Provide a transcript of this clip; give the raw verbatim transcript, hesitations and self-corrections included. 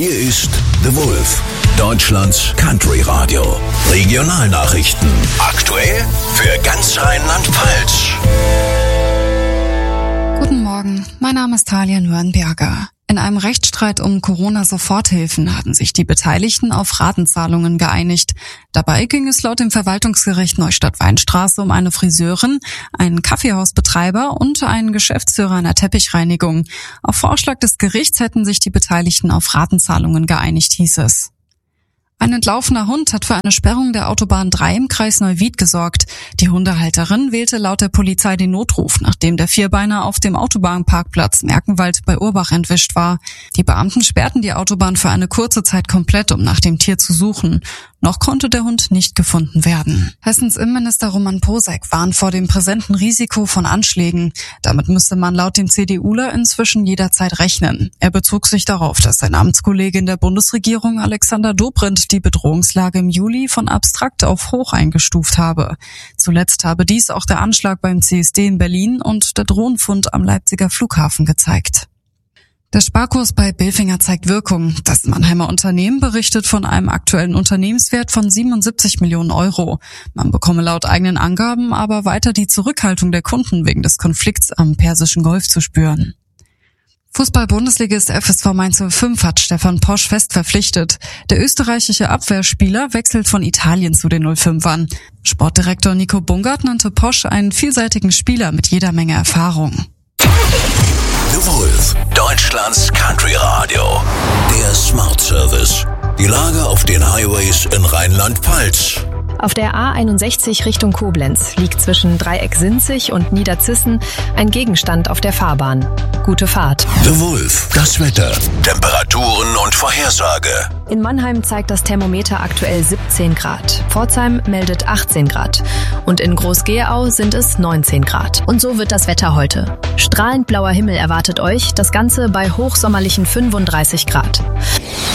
Hier ist The Wolf, Deutschlands Country Radio. Regionalnachrichten. Aktuell für ganz Rheinland-Pfalz. Guten Morgen, mein Name ist Talia Nürnberger. In einem Rechtsstreit um Corona-Soforthilfen hatten sich die Beteiligten auf Ratenzahlungen geeinigt. Dabei ging es laut dem Verwaltungsgericht Neustadt-Weinstraße um eine Friseurin, einen Kaffeehausbetreiber und einen Geschäftsführer einer Teppichreinigung. Auf Vorschlag des Gerichts hätten sich die Beteiligten auf Ratenzahlungen geeinigt, hieß es. Ein entlaufener Hund hat für eine Sperrung der Autobahn drei im Kreis Neuwied gesorgt. Die Hundehalterin wählte laut der Polizei den Notruf, nachdem der Vierbeiner auf dem Autobahnparkplatz Merkenwald bei Urbach entwischt war. Die Beamten sperrten die Autobahn für eine kurze Zeit komplett, um nach dem Tier zu suchen. Noch konnte der Hund nicht gefunden werden. Hessens Innenminister Roman Posek warnt vor dem präsenten Risiko von Anschlägen. Damit müsste man laut dem CDUler inzwischen jederzeit rechnen. Er bezog sich darauf, dass sein Amtskollege in der Bundesregierung Alexander Dobrindt die Bedrohungslage im Juli von abstrakt auf hoch eingestuft habe. Zuletzt habe dies auch der Anschlag beim C S D in Berlin und der Drohnenfund am Leipziger Flughafen gezeigt. Der Sparkurs bei Bilfinger zeigt Wirkung. Das Mannheimer Unternehmen berichtet von einem aktuellen Unternehmenswert von siebenundsiebzig Millionen Euro. Man bekomme laut eigenen Angaben aber weiter die Zurückhaltung der Kunden wegen des Konflikts am Persischen Golf zu spüren. Fußball-Bundesligist F S V Mainz null fünf hat Stefan Posch fest verpflichtet. Der österreichische Abwehrspieler wechselt von Italien zu den null fünfern. Sportdirektor Nico Bungert nannte Posch einen vielseitigen Spieler mit jeder Menge Erfahrung. The Wolf, Deutschlands Country Radio. Der Smart Service. Die Lage auf den Highways in Rheinland-Pfalz. Auf der A einundsechzig Richtung Koblenz liegt zwischen Dreieck-Sinzig und Niederzissen ein Gegenstand auf der Fahrbahn. Gute Fahrt. The Wolf, das Wetter, Temperaturen und Vorhersage. In Mannheim zeigt das Thermometer aktuell siebzehn Grad. Pforzheim meldet achtzehn Grad. Und in Groß-Gerau sind es neunzehn Grad. Und so wird das Wetter heute. Strahlend blauer Himmel erwartet euch, das Ganze bei hochsommerlichen fünfunddreißig Grad.